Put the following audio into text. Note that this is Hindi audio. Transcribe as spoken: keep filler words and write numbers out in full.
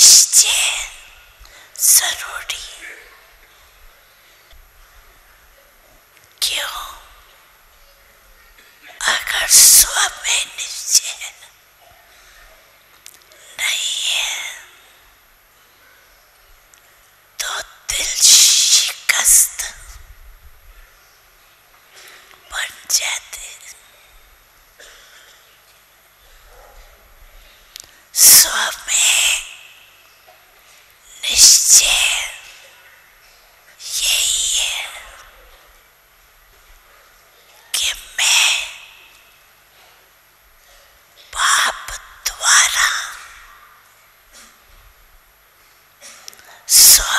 निश्चय जरूरी। क्यों? अगर स्व में निश्चय नहीं है तो दिल शिकस्त बन जाते। स्व में निश्चय यही है कि मैं पाप द्वारा स्व